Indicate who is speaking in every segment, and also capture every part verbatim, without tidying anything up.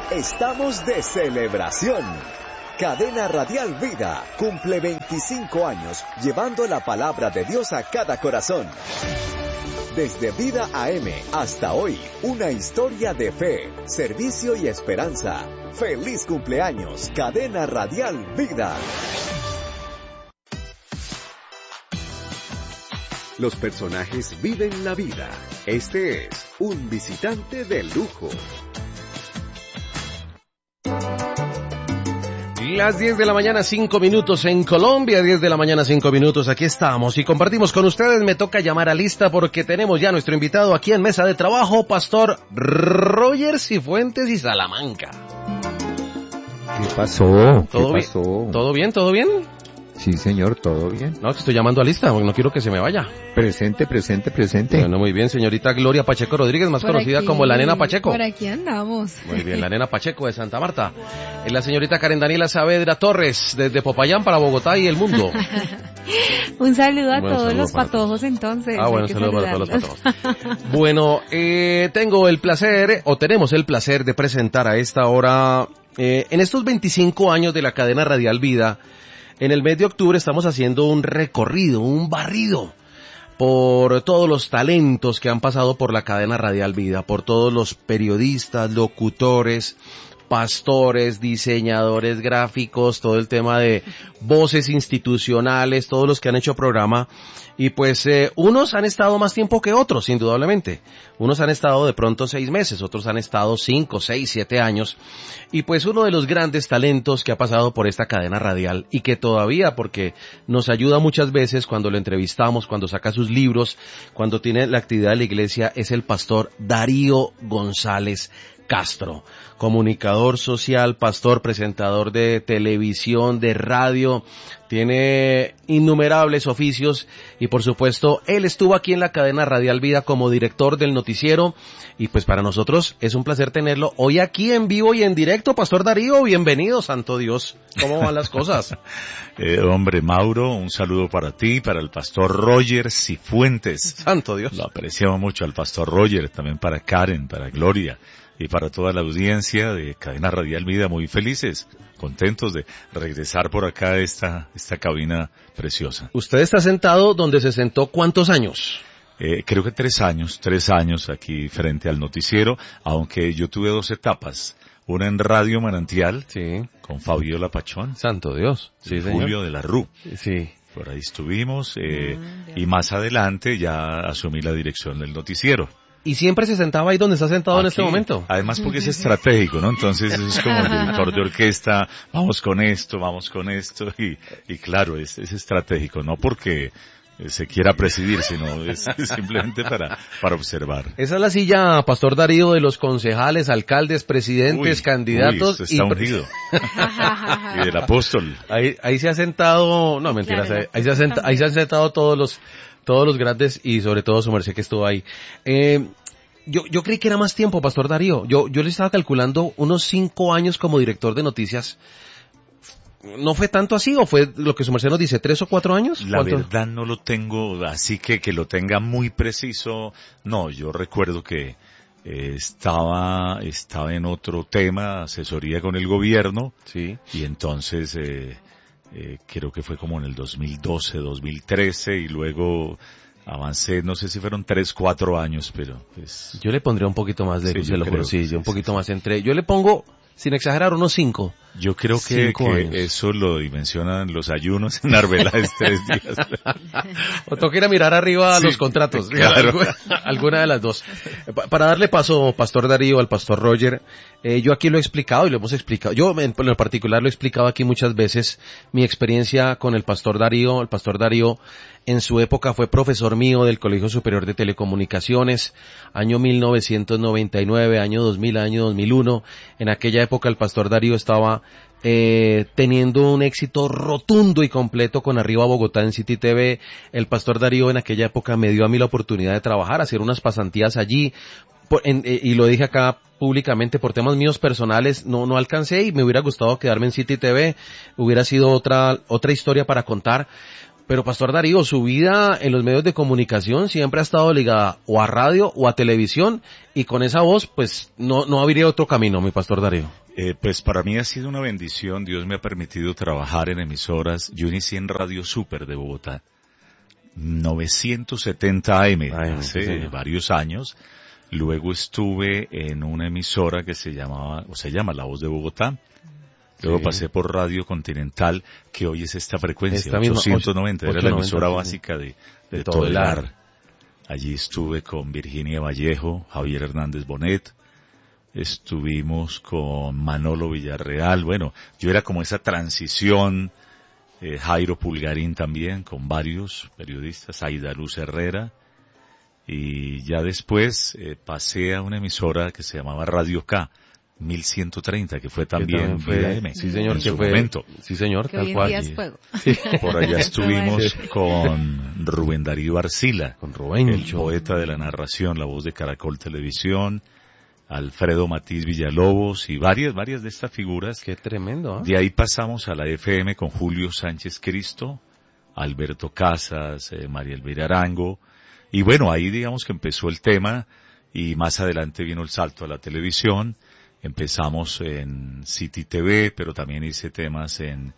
Speaker 1: estamos de celebración. Cadena Radial Vida cumple veinticinco años llevando la palabra de Dios a cada corazón. Desde Vida A M hasta hoy, una historia de fe, servicio y esperanza. ¡Feliz cumpleaños, Cadena Radial Vida! Los personajes viven la vida. Este es un visitante de lujo.
Speaker 2: Las diez de la mañana, cinco minutos en Colombia, diez de la mañana, cinco minutos, aquí estamos y compartimos con ustedes. Me toca llamar a lista porque tenemos ya nuestro invitado aquí en Mesa de Trabajo, Pastor Roger Cifuentes y Salamanca.
Speaker 3: ¿Qué pasó? ¿Qué
Speaker 2: ¿Todo
Speaker 3: pasó?
Speaker 2: bien? ¿Todo bien? ¿Todo bien?
Speaker 3: Sí, señor, todo bien.
Speaker 2: No, que estoy llamando a lista, porque no quiero que se me vaya.
Speaker 3: Presente, presente, presente.
Speaker 2: Bueno, muy bien, señorita Gloria Pacheco Rodríguez, más
Speaker 4: por
Speaker 2: conocida
Speaker 4: aquí,
Speaker 2: como la Nena Pacheco.
Speaker 4: Por aquí andamos.
Speaker 2: Muy bien, la Nena Pacheco de Santa Marta. Es la señorita Karen Daniela Saavedra Torres, desde Popayán para Bogotá y el mundo.
Speaker 4: Un saludo a
Speaker 2: Bueno,
Speaker 4: todos
Speaker 2: saludo
Speaker 4: los
Speaker 2: para
Speaker 4: patojos entonces.
Speaker 2: Ah, bueno, saludo para todos los patojos. Bueno, eh, tengo el placer, o tenemos el placer de presentar a esta hora, eh, en estos veinticinco años de la cadena Radial Vida. En el mes de octubre estamos haciendo un recorrido, un barrido por todos los talentos que han pasado por la cadena Radial Vida, por todos los periodistas, locutores, pastores, diseñadores gráficos, todo el tema de voces institucionales, todos los que han hecho programa. Y pues eh, unos han estado más tiempo que otros, indudablemente. Unos han estado de pronto seis meses, otros han estado cinco, seis, siete años. Y pues uno de los grandes talentos que ha pasado por esta cadena radial y que todavía, porque nos ayuda muchas veces cuando lo entrevistamos, cuando saca sus libros, cuando tiene la actividad de la iglesia, es el pastor Darío González Castro, comunicador social, pastor, presentador de televisión, de radio, tiene innumerables oficios y por supuesto él estuvo aquí en la cadena Radial Vida como director del noticiero y pues para nosotros es un placer tenerlo hoy aquí en vivo y en directo. Pastor Darío, bienvenido, santo Dios, ¿cómo van las cosas?
Speaker 5: eh, hombre, Mauro, un saludo para ti, para el pastor Roger Cifuentes.
Speaker 2: Santo Dios.
Speaker 5: Lo apreciamos mucho al pastor Roger, también para Karen, para Gloria. Y para toda la audiencia de Cadena Radial Vida, muy felices, contentos de regresar por acá a esta, esta cabina preciosa.
Speaker 2: ¿Usted está sentado donde se sentó cuántos años?
Speaker 5: Eh, creo que tres años, tres años aquí frente al noticiero, aunque yo tuve dos etapas. Una en Radio Manantial,
Speaker 2: sí,
Speaker 5: con Fabiola Pachón.
Speaker 2: Santo Dios. Sí, señor.
Speaker 5: Julio de la Rú.
Speaker 2: Sí.
Speaker 5: Por ahí estuvimos, eh, y más adelante ya asumí la dirección del noticiero.
Speaker 2: ¿Y siempre se sentaba ahí donde está sentado
Speaker 5: Aquí,
Speaker 2: en este momento?
Speaker 5: Además porque es estratégico, ¿no? Entonces es como el director de orquesta, vamos con esto, vamos con esto, y, y claro, es, es estratégico, no porque se quiera presidir, sino es, es simplemente para, para observar.
Speaker 2: Esa es la silla, Pastor Darío, de los concejales, alcaldes, presidentes,
Speaker 5: Uy,
Speaker 2: candidatos.
Speaker 5: Uy, está
Speaker 2: y
Speaker 5: ungido. Y del apóstol.
Speaker 2: Ahí, ahí se ha sentado, no mentiras,
Speaker 4: Claro,
Speaker 2: ahí, ahí, se ha senta, ahí se han sentado todos los, todos los grandes y sobre todo su merced que estuvo ahí. Eh, yo, yo creí que era más tiempo, Pastor Darío. Yo, yo le estaba calculando unos cinco años como director de noticias. ¿No fue tanto así o fue lo que su merced nos dice, tres o cuatro años?
Speaker 5: La
Speaker 2: ¿Cuánto?
Speaker 5: verdad no lo tengo, así que que lo tenga muy preciso. No, yo recuerdo que eh, estaba estaba en otro tema, asesoría con el gobierno.
Speaker 2: Sí.
Speaker 5: Y entonces eh, eh, creo que fue como en el dos mil doce, dos mil trece y luego avancé, no sé si fueron tres, cuatro años, pero pues...
Speaker 2: Yo le pondría un poquito más de,
Speaker 5: Sí,
Speaker 2: se
Speaker 5: yo
Speaker 2: lo
Speaker 5: creo
Speaker 2: juro, sí,
Speaker 5: que
Speaker 2: yo
Speaker 5: sí,
Speaker 2: un poquito
Speaker 5: sí,
Speaker 2: más
Speaker 5: sí.
Speaker 2: entre, yo le pongo, sin exagerar, unos cinco.
Speaker 5: Yo creo que,
Speaker 2: Cinco
Speaker 5: que
Speaker 2: años.
Speaker 5: eso lo dimensionan los ayunos en Arbeláez tres días.
Speaker 2: O toca ir a mirar arriba a
Speaker 5: Sí,
Speaker 2: los contratos.
Speaker 5: claro.
Speaker 2: Alguna, alguna de las dos. Pa- Para darle paso, Pastor Darío, al Pastor Roger, eh, yo aquí lo he explicado y lo hemos explicado. Yo en, en particular lo he explicado aquí muchas veces. Mi experiencia con el Pastor Darío, el Pastor Darío en su época fue profesor mío del Colegio Superior de Telecomunicaciones, año mil novecientos noventa y nueve, año dos mil, año dos mil uno. En aquella época el Pastor Darío estaba eh, teniendo un éxito rotundo y completo con Arriba Bogotá en City T V. El Pastor Darío en aquella época me dio a mí la oportunidad de trabajar, hacer unas pasantías allí, por, en, eh, y lo dije acá públicamente, por temas míos personales no no alcancé y me hubiera gustado quedarme en City T V, hubiera sido otra otra historia para contar. Pero Pastor Darío, su vida en los medios de comunicación siempre ha estado ligada o a radio o a televisión, y con esa voz pues no, no habría otro camino, mi Pastor Darío.
Speaker 5: Eh, pues para mí ha sido una bendición, Dios me ha permitido trabajar en emisoras. Yo inicié en Radio Super de Bogotá, novecientos setenta A M,
Speaker 2: Ay,
Speaker 5: hace
Speaker 2: sí,
Speaker 5: varios años. Luego estuve en una emisora que se llamaba, o se llama La Voz de Bogotá. Luego
Speaker 2: Sí.
Speaker 5: pasé por Radio Continental, que hoy es esta frecuencia,
Speaker 2: Esta misma,
Speaker 5: ochocientos noventa, era la
Speaker 2: ochocientos noventa,
Speaker 5: emisora
Speaker 2: sí.
Speaker 5: básica de, de,
Speaker 2: De
Speaker 5: Todelar.
Speaker 2: Todelar.
Speaker 5: Allí estuve con Virginia Vallejo, Javier Hernández Bonet, estuvimos con Manolo Villarreal. Bueno, yo era como esa transición, eh, Jairo Pulgarín también, con varios periodistas, Aida Luz Herrera, y ya después eh, pasé a una emisora que se llamaba Radio K, mil ciento treinta, que fue también,
Speaker 2: Que fue,
Speaker 5: Vida M,
Speaker 2: sí señor,
Speaker 5: en
Speaker 2: que
Speaker 5: su
Speaker 2: fue,
Speaker 5: momento.
Speaker 2: sí señor,
Speaker 4: Que
Speaker 2: tal
Speaker 4: hoy en
Speaker 2: cual.
Speaker 4: día es fuego.
Speaker 5: Por allá estuvimos con Rubén Darío Arcila,
Speaker 2: Con Rubén.
Speaker 5: el poeta de la narración, la voz de Caracol Televisión, Alfredo Matiz Villalobos y varias, varias de estas figuras.
Speaker 2: Qué tremendo, ¿ah?
Speaker 5: De ahí pasamos a la F M con Julio Sánchez Cristo, Alberto Casas, eh, María Elvira Arango, y bueno, ahí digamos que empezó el tema, y más adelante vino el salto a la televisión. Empezamos en City T V, pero también hice temas en,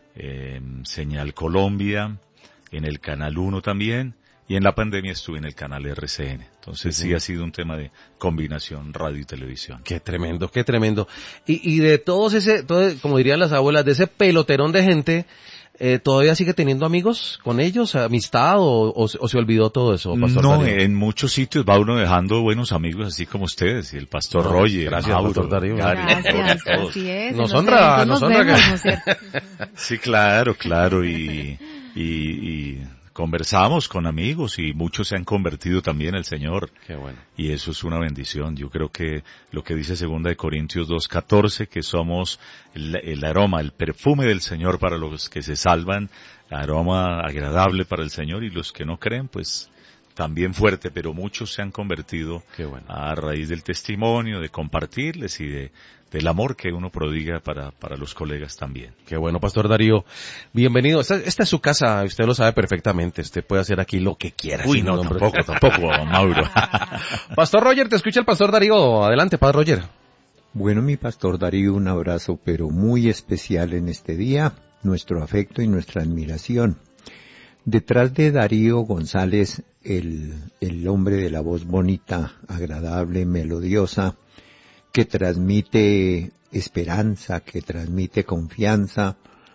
Speaker 5: en Señal Colombia, en el Canal uno también, y en la pandemia estuve en el canal R C N. Entonces sí,
Speaker 2: Sí.
Speaker 5: ha sido un tema de combinación radio y televisión.
Speaker 2: Qué tremendo, qué tremendo. Y, y de todos ese, todo, como dirían las abuelas, de ese peloterón de gente, eh, ¿todavía sigue teniendo amigos con ellos, amistad, o, o, o se olvidó todo eso, Pastor
Speaker 5: No,
Speaker 2: Darío?
Speaker 5: en muchos sitios va uno dejando buenos amigos así como ustedes, y el Pastor
Speaker 2: No,
Speaker 5: Roger,
Speaker 2: gracias,
Speaker 5: Mauro,
Speaker 2: Pastor Darío.
Speaker 5: Gary,
Speaker 4: Gracias,
Speaker 5: todos.
Speaker 4: así es.
Speaker 2: Nos
Speaker 4: en los
Speaker 2: honra,
Speaker 4: eventos
Speaker 2: nos
Speaker 4: nos
Speaker 2: honra
Speaker 4: vemos,
Speaker 2: que-
Speaker 4: ¿no es cierto?
Speaker 5: Sí, claro, claro, y, y, y conversamos con amigos, y muchos se han convertido también al Señor,
Speaker 2: Qué bueno.
Speaker 5: y eso es una bendición. Yo creo que lo que dice segunda de Corintios dos catorce, que somos el, el aroma, el perfume del Señor para los que se salvan, aroma agradable para el Señor, y los que no creen, pues también fuerte, pero muchos se han convertido
Speaker 2: Qué bueno.
Speaker 5: a raíz del testimonio, de compartirles y de, del amor que uno prodiga para, para los colegas también.
Speaker 2: Qué bueno, Pastor Darío. Bienvenido. Esta, esta es su casa, usted lo sabe perfectamente. Usted puede hacer aquí lo que quiera.
Speaker 5: Uy,
Speaker 2: sin
Speaker 5: no,
Speaker 2: nombre.
Speaker 5: tampoco, tampoco, Mauro.
Speaker 2: Pastor Roger, te escucha el Pastor Darío. Adelante, Padre Roger.
Speaker 3: Bueno, mi pastor Darío, un abrazo pero muy especial en este día, nuestro afecto y nuestra admiración. Detrás de Darío González, el, el hombre de la voz bonita, agradable, melodiosa, que transmite esperanza, que transmite confianza,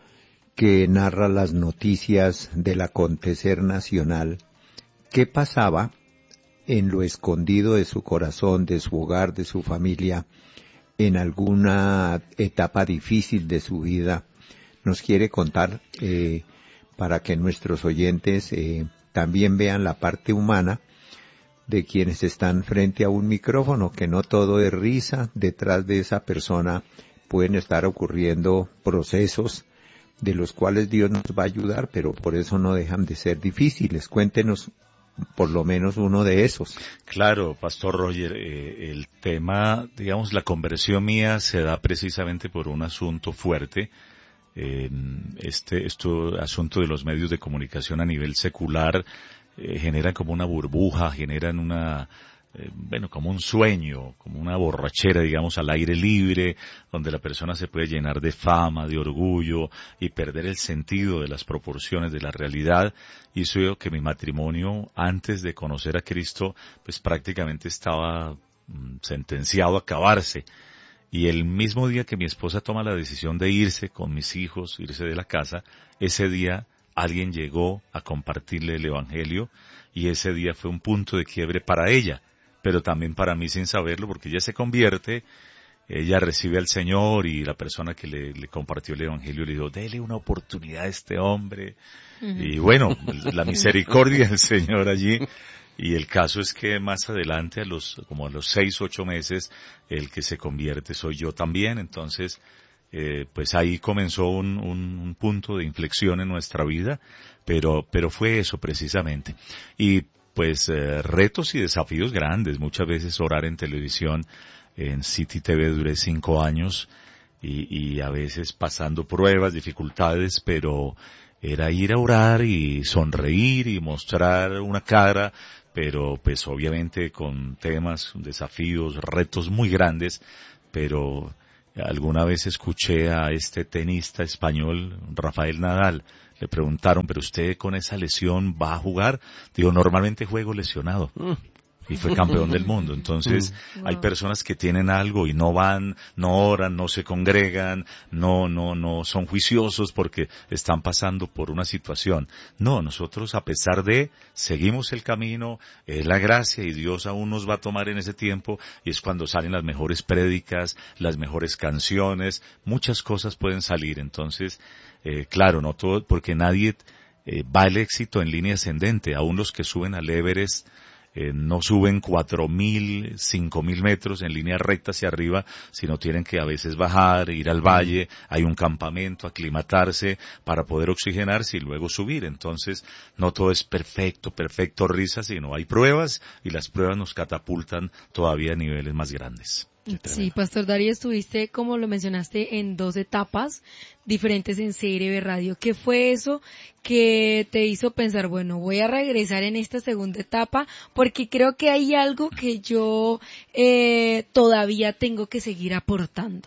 Speaker 3: que narra las noticias del acontecer nacional, ¿qué pasaba en lo escondido de su corazón, de su hogar, de su familia, en alguna etapa difícil de su vida? Nos quiere contar eh, para que nuestros oyentes eh, también vean la parte humana de quienes están frente a un micrófono, que no todo es risa, detrás de esa persona pueden estar ocurriendo procesos de los cuales Dios nos va a ayudar, pero por eso no dejan de ser difíciles. Cuéntenos por lo menos uno de esos.
Speaker 5: Claro, Pastor Roger, eh, el tema, digamos, la conversión mía se da precisamente por un asunto fuerte. Eh, este, esto, asunto de los medios de comunicación a nivel secular, eh, generan como una burbuja, generan una, eh, bueno, como un sueño, como una borrachera, digamos, al aire libre, donde la persona se puede llenar de fama, de orgullo, y perder el sentido de las proporciones de la realidad. Hizo que mi matrimonio, antes de conocer a Cristo, pues prácticamente estaba mm, sentenciado a acabarse. Y el mismo día que mi esposa toma la decisión de irse con mis hijos, irse de la casa, ese día alguien llegó a compartirle el Evangelio, y ese día fue un punto de quiebre para ella, pero también para mí sin saberlo, porque ella se convierte, ella recibe al Señor, y la persona que le, le compartió el Evangelio le dijo, dele una oportunidad a este hombre. Uh-huh. Y bueno, la misericordia del Señor allí. Y el caso es que más adelante, a los, como a los seis, ocho meses, el que se convierte soy yo también. Entonces, eh, pues ahí comenzó un, un, un punto de inflexión en nuestra vida, pero, pero fue eso precisamente. Y pues eh, retos y desafíos grandes, muchas veces orar en televisión, en City T V duré cinco años, y, y a veces pasando pruebas, dificultades, pero era ir a orar y sonreír y mostrar una cara, pero pues obviamente con temas, desafíos, retos muy grandes, pero alguna vez escuché a este tenista español, Rafael Nadal, le preguntaron, pero usted con esa lesión va a jugar. Digo, normalmente juego lesionado. Y fue campeón del mundo. Entonces, wow. Hay personas que tienen algo y no van, no oran, no se congregan, no, no, no son juiciosos porque están pasando por una situación. No, nosotros a pesar de, seguimos el camino, es la gracia y Dios aún nos va a tomar en ese tiempo y es cuando salen las mejores prédicas, las mejores canciones, muchas cosas pueden salir. Entonces, eh, claro, no todo, porque nadie eh, va el éxito en línea ascendente, aún los que suben al Everest, Eh, no suben cuatro mil, cinco mil metros en línea recta hacia arriba, sino tienen que a veces bajar, ir al valle, hay un campamento, aclimatarse para poder oxigenarse y luego subir. Entonces, no todo es perfecto, perfecto risa, sino hay pruebas y las pruebas nos catapultan todavía a niveles más grandes.
Speaker 4: Sí, Pastor Darío, estuviste, como lo mencionaste, en dos etapas diferentes en C R B Radio. ¿Qué fue eso que te hizo pensar, bueno, voy a regresar en esta segunda etapa porque creo que hay algo que yo eh, todavía tengo que seguir aportando?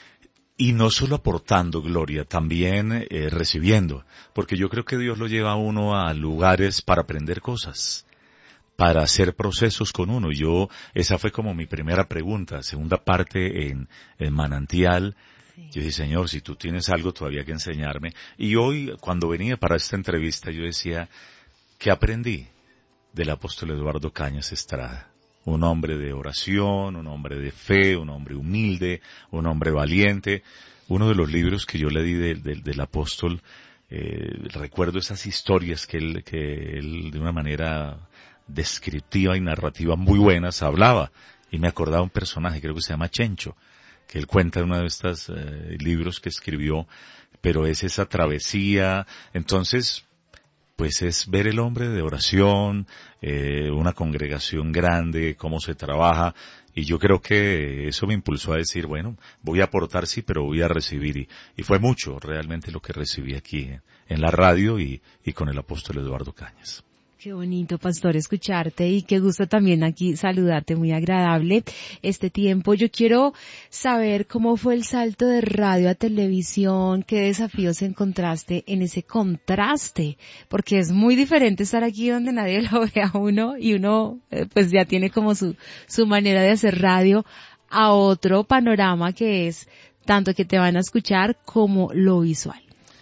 Speaker 5: Y no solo aportando, Gloria, también eh, recibiendo, porque yo creo que Dios lo lleva a uno a lugares para aprender cosas, para hacer procesos con uno. Yo, esa fue como mi primera pregunta, segunda parte en, en Manantial. Sí. Yo dije, Señor, si tú tienes algo todavía que enseñarme. Y hoy, cuando venía para esta entrevista, yo decía, ¿qué aprendí del apóstol Eduardo Cañas Estrada? Un hombre de oración, un hombre de fe, un hombre humilde, un hombre valiente. Uno de los libros que yo le di de, de, del apóstol, eh, recuerdo esas historias que él, que él de una manera descriptiva y narrativa muy buenas hablaba, y me acordaba un personaje, creo que se llama Chencho, que él cuenta en uno de estos eh, libros que escribió, pero es esa travesía. Entonces, pues es ver el hombre de oración, eh, una congregación grande, cómo se trabaja, y yo creo que eso me impulsó a decir, bueno, voy a aportar sí, pero voy a recibir, y, y fue mucho realmente lo que recibí aquí en, en la radio y, y con el apóstol Eduardo Cañas.
Speaker 6: Qué bonito, Pastor, escucharte y qué gusto también aquí saludarte, muy agradable este tiempo. Yo quiero saber cómo fue el salto de radio a televisión, qué desafíos encontraste en ese contraste, porque es muy diferente estar aquí donde nadie lo ve a uno y uno eh, pues ya tiene como su, su manera de hacer radio a otro panorama que es tanto que te van a escuchar como lo visual.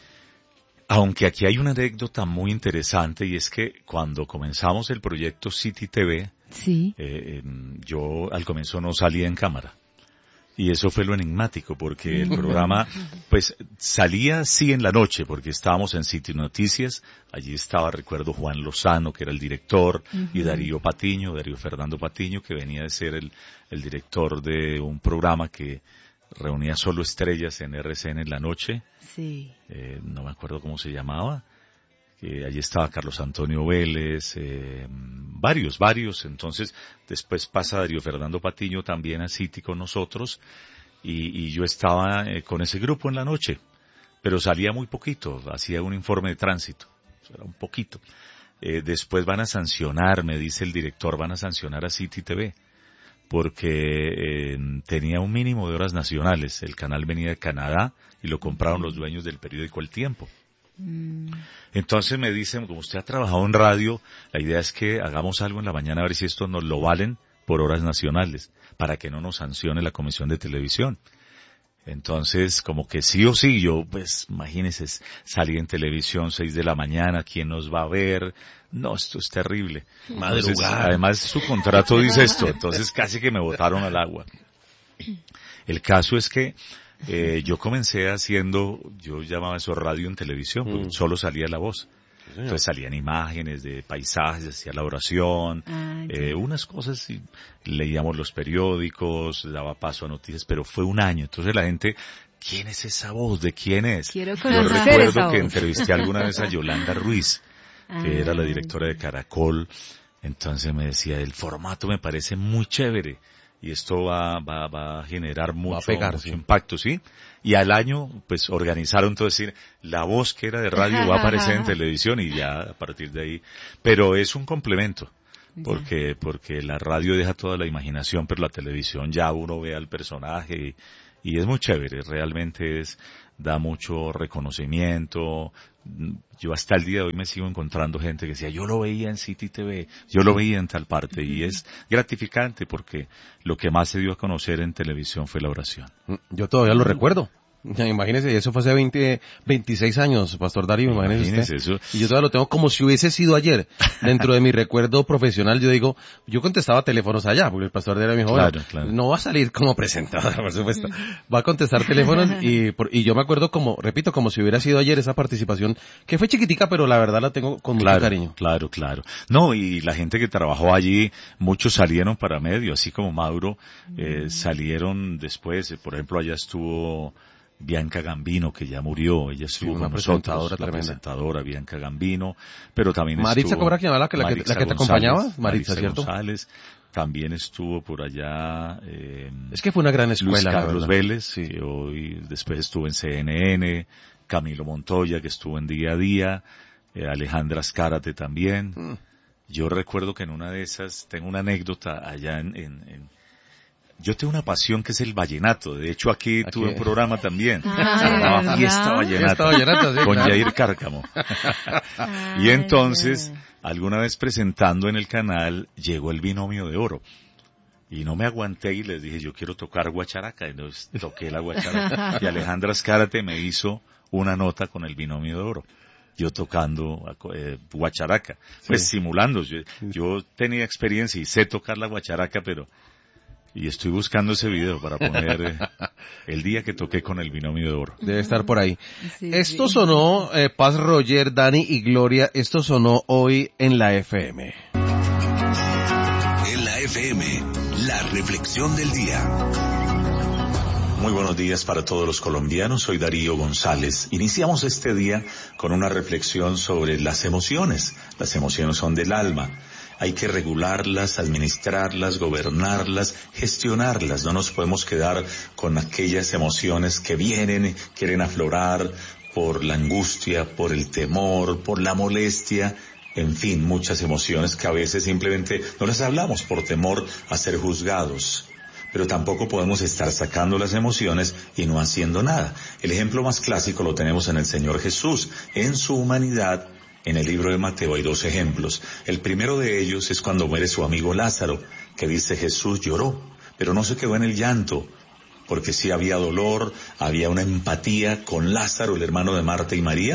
Speaker 5: Aunque aquí hay una anécdota muy interesante y es que cuando comenzamos el proyecto City T V,
Speaker 6: sí.
Speaker 5: eh, yo al comienzo no salía en cámara. Y eso fue lo enigmático porque el programa pues salía sí en la noche porque estábamos en City Noticias, allí estaba, recuerdo, Juan Lozano que era el director, uh-huh. y Darío Patiño, Darío Fernando Patiño, que venía de ser el, el director de un programa que reunía solo estrellas en R C N en la noche.
Speaker 6: Sí.
Speaker 5: Eh, no me acuerdo cómo se llamaba. Eh, allí estaba Carlos Antonio Vélez, eh, varios, varios. Entonces, después pasa Darío Fernando Patiño también a City con nosotros y, y yo estaba eh, con ese grupo en la noche, pero salía muy poquito, hacía un informe de tránsito, era un poquito. Eh, después van a sancionar, me dice el director, van a sancionar a City T V. Porque eh, tenía un mínimo de horas nacionales. El canal venía de Canadá y lo compraron los dueños del periódico El Tiempo. Mm. Entonces me dicen, como usted ha trabajado en radio, la idea es que hagamos algo en la mañana a ver si esto nos lo valen por horas nacionales, para que no nos sancione la Comisión de Televisión. Entonces, como que sí o sí, yo, pues, imagínense, salí en televisión seis de la mañana, ¿quién nos va a ver? No, esto es terrible. Entonces, además, su contrato dice esto, entonces casi que me botaron al agua. El caso es que eh, yo comencé haciendo, yo llamaba eso radio en televisión, porque mm. solo salía la voz. Entonces salían imágenes de paisajes, hacía la oración, ah, eh, unas cosas, y leíamos los periódicos, daba paso a noticias, pero fue un año. Entonces la gente, ¿quién es esa voz? ¿De quién es?
Speaker 6: Quiero
Speaker 5: Yo recuerdo que entrevisté alguna vez a Yolanda Ruiz, que ah, era la directora de Caracol. Entonces me decía, el formato me parece muy chévere. y esto va, va, va a generar mucho,
Speaker 2: va a pegar,
Speaker 5: mucho
Speaker 2: sí.
Speaker 5: impacto, ¿sí? Y al año, pues, organizaron entonces decir, la voz que era de radio va a aparecer en televisión y ya a partir de ahí. Pero es un complemento, porque, porque la radio deja toda la imaginación, pero la televisión ya uno ve al personaje y, y es muy chévere, realmente es, da mucho reconocimiento. Yo hasta el día de hoy me sigo encontrando gente que decía, yo lo veía en City T V, yo lo veía en tal parte, y es gratificante porque lo que más se dio a conocer en televisión fue la oración.
Speaker 2: Yo todavía lo recuerdo. Imagínese, eso fue hace veinte, veintiséis años, Pastor Darío, imagínese,
Speaker 5: Imagínese
Speaker 2: usted.
Speaker 5: eso.
Speaker 2: Y yo todavía lo tengo como si hubiese sido ayer. Dentro de mi recuerdo profesional, yo digo, yo contestaba teléfonos allá, porque el Pastor Darío me dijo,
Speaker 5: Claro,
Speaker 2: bueno,
Speaker 5: claro.
Speaker 2: no va a salir como presentador, por supuesto. Va a contestar teléfonos y, por- y yo me acuerdo como, repito, como si hubiera sido ayer esa participación, que fue chiquitica, pero la verdad la tengo con mucho
Speaker 5: Claro,
Speaker 2: cariño.
Speaker 5: claro, claro. No, y la gente que trabajó allí, muchos salieron para medio, así como Mauro, eh, salieron después, eh, por ejemplo, allá estuvo Bianca Gambino, que ya murió, ella estuvo
Speaker 2: una
Speaker 5: con
Speaker 2: presentadora
Speaker 5: nosotros, la
Speaker 2: tremenda.
Speaker 5: presentadora Bianca Gambino, pero también
Speaker 2: Maritza
Speaker 5: estuvo...
Speaker 2: Cobra, ¿quién era la que- la que-
Speaker 5: Maritza
Speaker 2: la que te
Speaker 5: González,
Speaker 2: acompañaba? Maritza, ¿cierto?
Speaker 5: González, también estuvo por allá... Eh,
Speaker 2: Es que fue una gran escuela,
Speaker 5: Luis
Speaker 2: la
Speaker 5: Carlos
Speaker 2: verdad.
Speaker 5: Vélez,
Speaker 2: Sí.
Speaker 5: que hoy después estuvo en C N N, Camilo Montoya, que estuvo en Día a Día, eh, Alejandra Azcárate también.
Speaker 2: Mm.
Speaker 5: Yo recuerdo que en una de esas, tengo una anécdota allá en, en, en- yo tengo una pasión que es el vallenato. De hecho, aquí,
Speaker 2: Aquí.
Speaker 5: tuve un programa también.
Speaker 6: Ah,
Speaker 5: Se llamaba
Speaker 6: ¿verdad?
Speaker 5: Fiesta Vallenata.
Speaker 2: Fiesta Vallenata, sí,
Speaker 5: Con
Speaker 2: claro.
Speaker 5: Jair Cárcamo.
Speaker 6: Ah,
Speaker 5: Y entonces,
Speaker 6: ya.
Speaker 5: alguna vez presentando en el canal, llegó el binomio de oro. Y no me aguanté y les dije, yo quiero tocar guacharaca. Y entonces toqué la guacharaca. Y Alejandra Azcárate me hizo una nota con el binomio de oro. Yo tocando eh, guacharaca. Pues
Speaker 2: Sí.
Speaker 5: simulando. Yo, yo tenía experiencia y sé tocar la guacharaca, pero... Y estoy buscando ese video para poner eh, el día que toqué con el binomio de oro.
Speaker 2: Debe estar por ahí.
Speaker 6: Sí,
Speaker 2: Esto
Speaker 6: sí.
Speaker 2: sonó, eh, Paz, Roger, Dani y Gloria, esto sonó hoy en la F M.
Speaker 7: En la F M, la reflexión del día.
Speaker 8: Muy buenos días para todos los colombianos, soy Darío González. Iniciamos este día con una reflexión sobre las emociones. Las emociones son del alma. Hay que regularlas, administrarlas, gobernarlas, gestionarlas. No nos podemos quedar con aquellas emociones que vienen, quieren aflorar por la angustia, por el temor, por la molestia. En fin, muchas emociones que a veces simplemente no las hablamos por temor a ser juzgados. Pero tampoco podemos estar sacando las emociones y no haciendo nada. El ejemplo más clásico lo tenemos en el Señor Jesús. En su humanidad, en el libro de Mateo hay dos ejemplos. El primero de ellos es cuando muere su amigo Lázaro, que dice Jesús lloró, pero no se quedó en el llanto, porque sí había dolor, había una empatía con Lázaro, el hermano de Marta y María.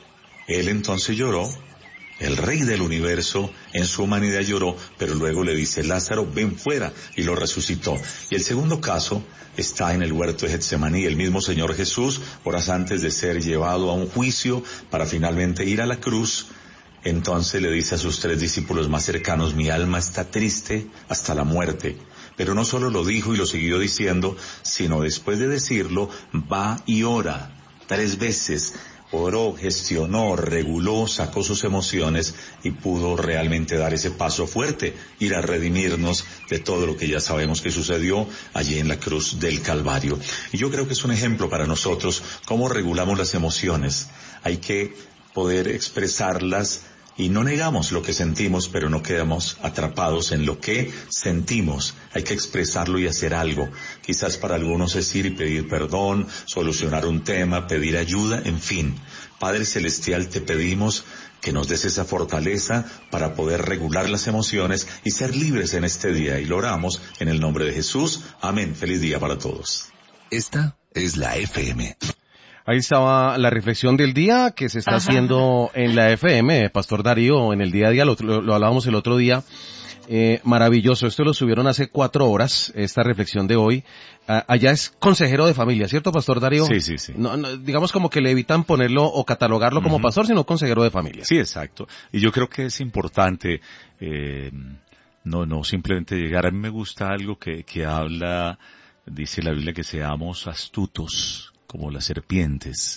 Speaker 8: Él entonces lloró. El rey del universo en su humanidad lloró, pero luego le dice, Lázaro, ven fuera, y lo resucitó. Y el segundo caso está en el huerto de Getsemaní. El mismo Señor Jesús, horas antes de ser llevado a un juicio para finalmente ir a la cruz, entonces le dice a sus tres discípulos más cercanos, mi alma está triste hasta la muerte. Pero no solo lo dijo y lo siguió diciendo, sino después de decirlo, va y ora tres veces. Oró, gestionó, reguló, sacó sus emociones y pudo realmente dar ese paso fuerte, ir a redimirnos de todo lo que ya sabemos que sucedió allí en la cruz del Calvario. Y yo creo que es un ejemplo para nosotros cómo regulamos las emociones. Hay que poder expresarlas y no negamos lo que sentimos, pero no quedamos atrapados en lo que sentimos. Hay que expresarlo y hacer algo. Quizás para algunos es ir y pedir perdón, solucionar un tema, pedir ayuda, en fin. Padre Celestial, te pedimos que nos des esa fortaleza para poder regular las emociones y ser libres en este día. Y lo oramos en el nombre de Jesús. Amén. Feliz día para todos.
Speaker 7: Esta es la F M.
Speaker 2: Ahí estaba la reflexión del día que se está
Speaker 6: Ajá.
Speaker 2: haciendo en la F M, Pastor Darío, en el día a día, lo, lo, lo hablábamos el otro día. Eh, maravilloso, esto lo subieron hace cuatro horas, esta reflexión de hoy. Ah, allá es consejero de familia, ¿cierto, Pastor Darío?
Speaker 5: Sí, sí, sí.
Speaker 2: No, no, digamos como que le evitan ponerlo o catalogarlo como
Speaker 5: Ujú.
Speaker 2: pastor, sino consejero de familia.
Speaker 5: Sí, exacto. Y yo creo que es importante, eh, no, no simplemente llegar. A mí me gusta algo que, que habla, dice la Biblia, que seamos astutos como las serpientes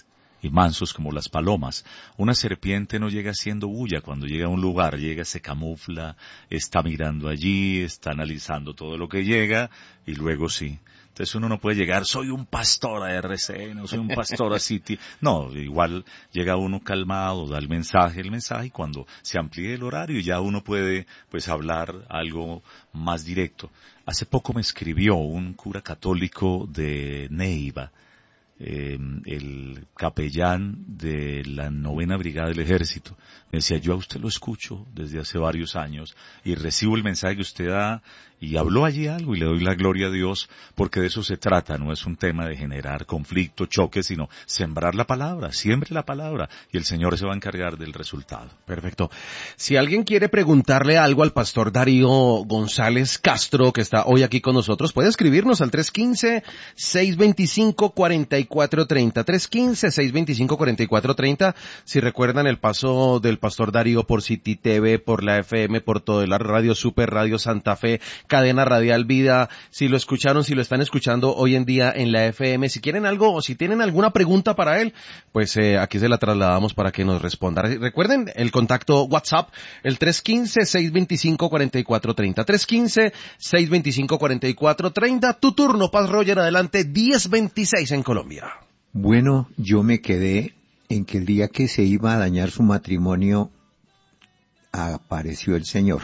Speaker 5: y mansos como las palomas. Una serpiente no llega haciendo bulla, cuando llega a un lugar, llega, se camufla, está mirando allí, está analizando todo lo que llega, y luego sí. Entonces uno no puede llegar, soy un pastor a R C N, soy un pastor a City. No, igual llega uno calmado, da el mensaje, el mensaje, y cuando se amplíe el horario ya uno puede pues hablar algo más directo. Hace poco me escribió un cura católico de Neiva, eh, el capellán de la novena brigada del ejército. Me decía, yo a usted lo escucho desde hace varios años y recibo el mensaje que usted da, y habló allí algo y le doy la gloria a Dios, porque de eso se trata. No es un tema de generar conflicto, choque, sino sembrar la palabra, siembre la palabra, y el Señor se va a encargar del resultado.
Speaker 2: Perfecto. Si alguien quiere preguntarle algo al pastor Darío González Castro, que está hoy aquí con nosotros, puede escribirnos al tres uno cinco, seis dos cinco, cuatro cuatro tres cero, tres uno cinco, seis dos cinco, cuatro cuatro tres cero. Si recuerdan el paso del pastor Darío por City T V, por la F M, por toda la radio Super, Radio Santa Fe, Cadena Radial Vida, si lo escucharon, si lo están escuchando hoy en día en la F M, si quieren algo o si tienen alguna pregunta para él, pues eh, aquí se la trasladamos para que nos responda. Recuerden el contacto WhatsApp, el tres uno cinco, seis dos cinco, cuatro cuatro tres cero, tres uno cinco, seis dos cinco, cuatro cuatro tres cero. Tu turno, Paz Roger, adelante, diez veintiséis en Colombia.
Speaker 3: Bueno, yo me quedé en que el día que se iba a dañar su matrimonio, apareció el Señor.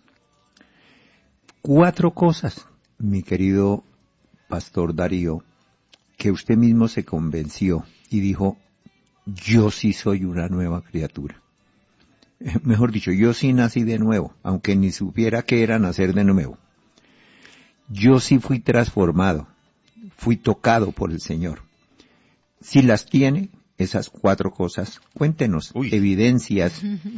Speaker 3: Cuatro cosas, mi querido pastor Darío, que usted mismo se convenció y dijo, yo sí soy una nueva criatura. Mejor dicho, yo sí nací de nuevo, aunque ni supiera qué era nacer de nuevo. Yo sí fui transformado, fui tocado por el Señor. Si las tiene, esas cuatro cosas, cuéntenos. Uy. Evidencias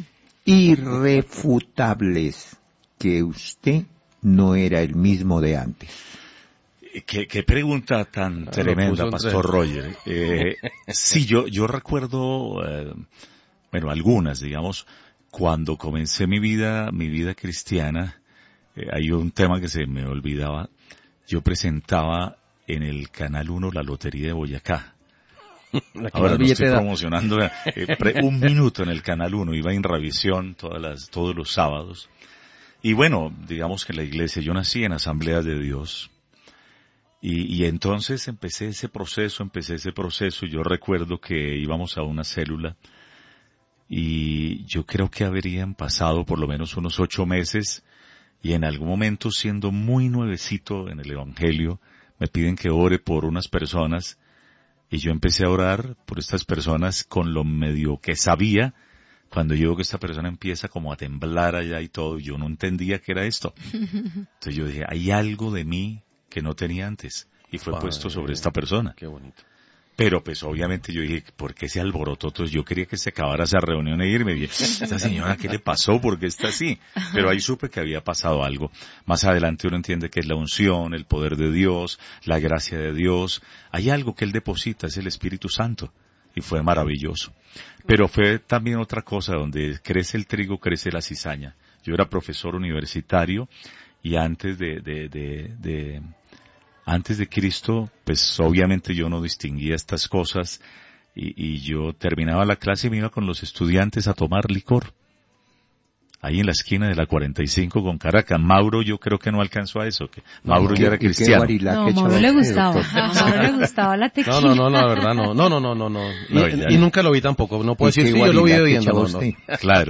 Speaker 3: irrefutables que usted no era el mismo de antes.
Speaker 5: Qué, qué pregunta tan ah, tremenda, Pastor Roger. Eh, sí, yo, yo recuerdo, eh, bueno, algunas, digamos, cuando comencé mi vida, mi vida cristiana, eh, hay un tema que se me olvidaba. Yo presentaba en el Canal uno la Lotería de Boyacá. Ahora no estoy promocionando, eh, pre, un minuto en el Canal uno, iba en Ravisión todas las, todos los sábados. Y bueno, digamos que en la iglesia, yo nací en Asambleas de Dios, y, y entonces empecé ese proceso, empecé ese proceso, y yo recuerdo que íbamos a una célula, y yo creo que habrían pasado por lo menos unos ocho meses, y en algún momento, siendo muy nuevecito en el Evangelio, me piden que ore por unas personas, y yo empecé a orar por estas personas con lo medio que sabía. Cuando yo veo que esta persona empieza como a temblar allá y todo, yo no entendía qué era esto. Entonces yo dije, hay algo de mí que no tenía antes, y fue Padre, puesto sobre esta persona.
Speaker 2: Qué bonito.
Speaker 5: Pero pues obviamente yo dije, ¿por qué ese alboroto? Entonces yo quería que se acabara esa reunión e irme. Y dije, esta señora, ¿qué le pasó? ¿Por qué está así? Pero ahí supe que había pasado algo. Más adelante uno entiende que es la unción, el poder de Dios, la gracia de Dios. Hay algo que Él deposita, es el Espíritu Santo. Y fue maravilloso. Pero fue también otra cosa, donde crece el trigo, crece la cizaña. Yo era profesor universitario, y antes de, de, de, de antes de Cristo, pues obviamente yo no distinguía estas cosas, y, y yo terminaba la clase y me iba con los estudiantes a tomar licor. Ahí en la esquina de la cuarenta y cinco con Caracas. Mauro yo creo que no alcanzó a eso, que Mauro no, ya era cristiano.
Speaker 6: No, Mauro le gustaba, a Mauro le gustaba la tequila.
Speaker 2: No, no, no, no, la verdad no, no, no, no, no, no. Y, no, y nunca lo vi tampoco, no puedo decir, sí, yo lo vi viendo, no, no.
Speaker 5: Claro.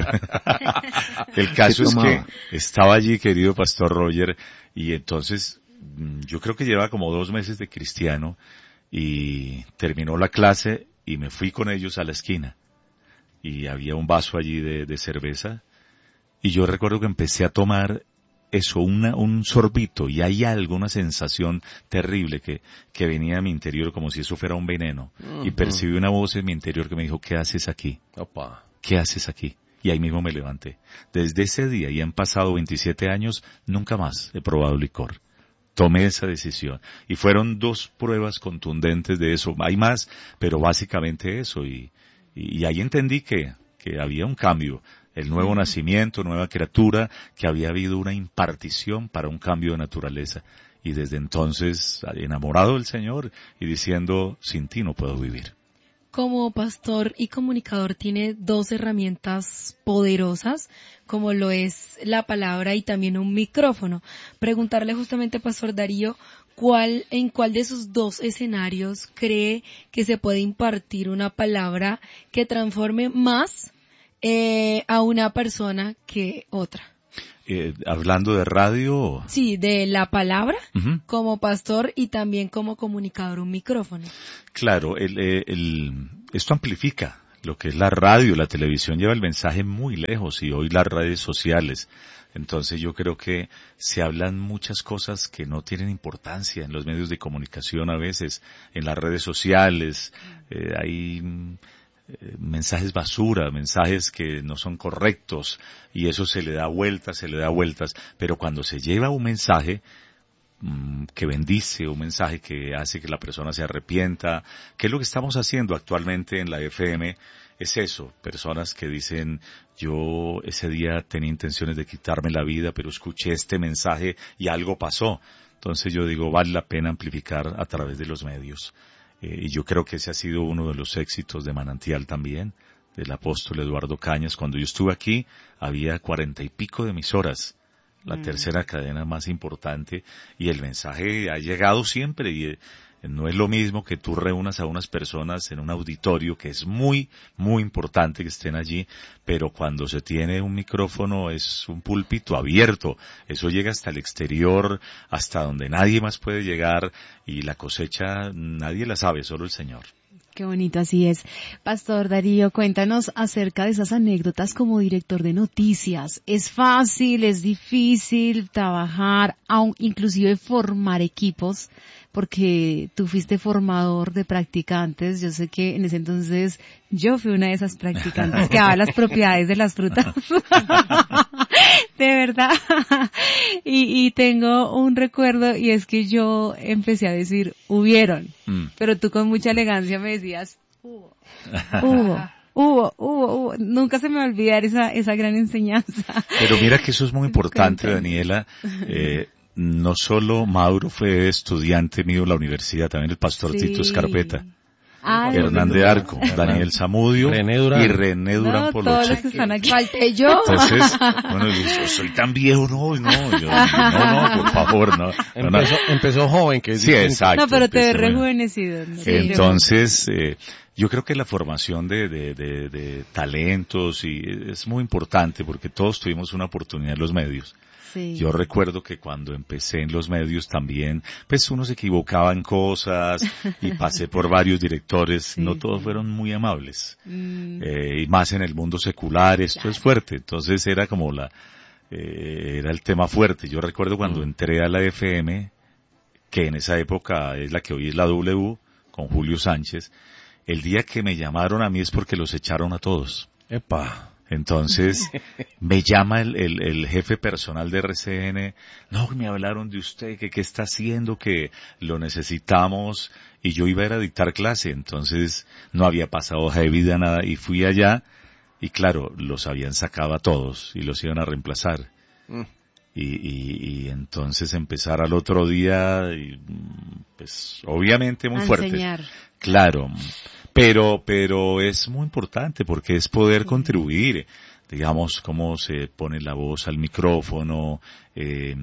Speaker 5: El caso es que estaba allí, querido Pastor Roger, y entonces yo creo que llevaba como dos meses de cristiano, y terminó la clase y me fui con ellos a la esquina, y había un vaso allí de, de cerveza. Y yo recuerdo que empecé a tomar eso, una, un sorbito, y hay algo, una sensación terrible que, que venía a mi interior como si eso fuera un veneno. Uh-huh. Y percibí una voz en mi interior que me dijo, ¿qué haces aquí?
Speaker 2: Opa.
Speaker 5: ¿Qué haces aquí? Y ahí mismo me levanté. Desde ese día, y han pasado veintisiete años, nunca más he probado licor. Tomé esa decisión. Y fueron dos pruebas contundentes de eso. Hay más, pero básicamente eso. Y, y, y ahí entendí que, que había un cambio. El nuevo nacimiento, nueva criatura, que había habido una impartición para un cambio de naturaleza. Y desde entonces, enamorado del Señor y diciendo, sin ti no puedo vivir.
Speaker 4: como pastor y comunicador tiene dos herramientas poderosas, como lo es la palabra y también un micrófono. Preguntarle justamente, Pastor Darío, ¿cuál, en cuál de esos dos escenarios cree que se puede impartir una palabra que transforme más eh, a una persona que otra?
Speaker 5: Eh, hablando de radio.
Speaker 4: Sí, de la palabra,
Speaker 5: uh-huh.
Speaker 4: como pastor y también como comunicador, un micrófono.
Speaker 5: Claro, el, el, el, esto amplifica lo que es la radio, la televisión lleva el mensaje muy lejos y hoy las redes sociales. Entonces yo creo que se hablan muchas cosas que no tienen importancia en los medios de comunicación a veces, en las redes sociales, eh, hay eh, mensajes basura, mensajes que no son correctos y eso se le da vueltas, se le da vueltas, pero cuando se lleva un mensaje mmm, que bendice, un mensaje que hace que la persona se arrepienta, que es lo que estamos haciendo actualmente en la F M, es eso, personas que dicen, yo ese día tenía intenciones de quitarme la vida, pero escuché este mensaje y algo pasó. Entonces yo digo, vale la pena amplificar a través de los medios. Eh, y yo creo que ese ha sido uno de los éxitos de Manantial también, del apóstol Eduardo Cañas. Cuando yo estuve aquí, había cuarenta y pico de emisoras, la mm. tercera cadena más importante, y el mensaje ha llegado siempre, y eh, no es lo mismo que tú reúnas a unas personas en un auditorio, que es muy, muy importante que estén allí, pero cuando se tiene un micrófono es un púlpito abierto, eso llega hasta el exterior, hasta donde nadie más puede llegar, y la cosecha nadie la sabe, solo el Señor.
Speaker 6: Qué bonito, así es. Pastor Darío, cuéntanos acerca de esas anécdotas como director de noticias. ¿Es fácil, es difícil trabajar, aun, inclusive formar equipos? Porque tú fuiste formador de practicantes. Yo sé que en ese entonces yo fui una de esas practicantes que daba las propiedades de las frutas. De verdad. Y, y tengo un recuerdo, y es que yo empecé a decir, hubieron. Mm. Pero tú con mucha elegancia me decías, hubo, hubo. Hubo, hubo, hubo. Nunca se me va a olvidar esa, esa gran enseñanza.
Speaker 5: Pero mira que eso es muy importante, Daniela. Eh, no solo Mauro fue estudiante mío en la universidad, también el pastor sí. Tito Escarpeta. Ah, Hernán de Arco, Daniel Zamudio
Speaker 2: René Durán.
Speaker 5: y René Durán
Speaker 6: no,
Speaker 5: Poloche.
Speaker 6: Todos los que están aquí.
Speaker 4: Falté yo.
Speaker 5: Entonces, bueno, yo soy tan viejo, no, no, yo, no, no, por favor, no.
Speaker 2: Empezó,
Speaker 5: no, no.
Speaker 2: empezó joven, que
Speaker 5: sí, exacto.
Speaker 6: No, pero te ves
Speaker 5: bueno.
Speaker 6: rejuvenecido. ¿No?
Speaker 5: Sí, entonces, eh, yo creo que la formación de, de, de, de talentos y es muy importante porque todos tuvimos una oportunidad en los medios. Sí. Yo recuerdo que cuando empecé en los medios también, pues uno se equivocaba en cosas y pasé por varios directores, sí, no todos fueron muy amables. Mm. Eh, y más en el mundo secular, esto claro. es fuerte. Entonces era como la, eh, era el tema fuerte. Yo recuerdo cuando mm. entré a la F M, que en esa época es la que hoy es la W, con Julio Sánchez, el día que me llamaron a mí es porque los echaron a todos.
Speaker 2: Epa.
Speaker 5: Entonces, me llama el, el, el jefe personal de R C N, no, me hablaron de usted, que qué está haciendo, que lo necesitamos, y yo iba a ir a dictar clase, entonces no había pasado hoja de vida, nada, y fui allá, y claro, los habían sacado a todos, y los iban a reemplazar. Mm. Y, y, y entonces empezar al otro día, y, pues, obviamente muy a fuerte.
Speaker 6: Enseñar.
Speaker 5: Claro. Pero, pero es muy importante porque es poder sí. contribuir, digamos, cómo se pone la voz al micrófono, eh,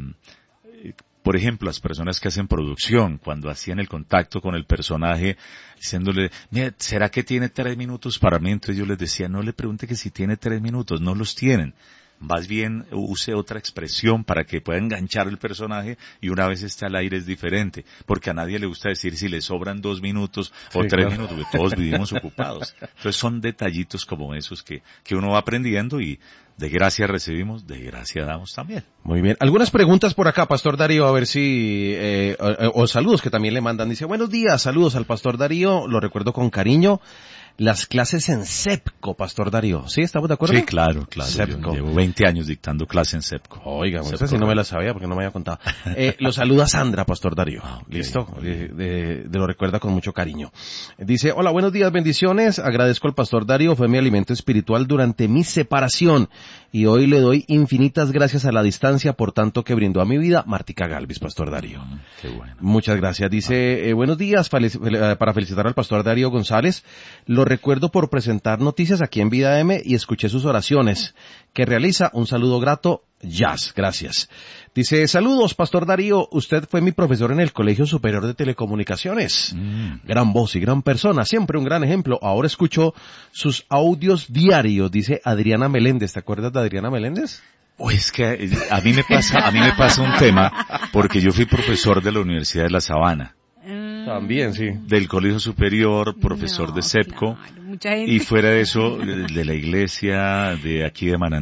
Speaker 5: por ejemplo, las personas que hacen producción, cuando hacían el contacto con el personaje, diciéndole, mira, ¿será que tiene tres minutos para mí? Entonces yo les decía, no le pregunte que si tiene tres minutos, no los tienen. Más bien use otra expresión para que pueda enganchar el personaje y una vez esté al aire es diferente, porque a nadie le gusta decir si le sobran dos minutos o sí, tres claro. minutos, porque todos vivimos ocupados. Entonces son detallitos como esos que, que uno va aprendiendo y de gracia recibimos, de gracia damos también.
Speaker 2: Muy bien. Algunas preguntas por acá, Pastor Darío, a ver si, eh, o, o saludos que también le mandan. Dice, buenos días, saludos al Pastor Darío, lo recuerdo con cariño. Las clases en CEPCO, Pastor Darío. ¿Sí? ¿Estamos de acuerdo?
Speaker 5: Sí, claro, claro. Yo llevo veinte años dictando clase en CEPCO.
Speaker 2: Oiga, bueno, esa sí no me la sabía porque no me había contado. Eh, lo saluda Sandra, Pastor Darío. Ah, okay. ¿Listo? De, de, de lo recuerda con mucho cariño. Dice, hola, buenos días, bendiciones. Agradezco al Pastor Darío, fue mi alimento espiritual durante mi separación. Y hoy le doy infinitas gracias a la distancia por tanto que brindó a mi vida. Martica Galvis, Pastor Darío. Mm,
Speaker 5: qué bueno.
Speaker 2: Muchas gracias. Dice, eh, buenos días, para felicitar al Pastor Darío González. Lo Lo recuerdo por presentar noticias aquí en Vida M y escuché sus oraciones que realiza. Un saludo grato, Jazz. Gracias. Dice, saludos, Pastor Darío. Usted fue mi profesor en el Colegio Superior de Telecomunicaciones. Mm. Gran voz y gran persona. Siempre un gran ejemplo. Ahora escucho sus audios diarios. Dice Adriana Meléndez. ¿Te acuerdas de Adriana Meléndez?
Speaker 5: Oh, es que a mí me pasa, a mí me pasa un tema, porque yo fui profesor de la Universidad de La Sabana.
Speaker 2: También, sí.
Speaker 5: Del Colegio Superior, profesor no, de SEPCO,
Speaker 6: claro, mucha gente.
Speaker 5: Y fuera de eso, de la iglesia de aquí de Manantial.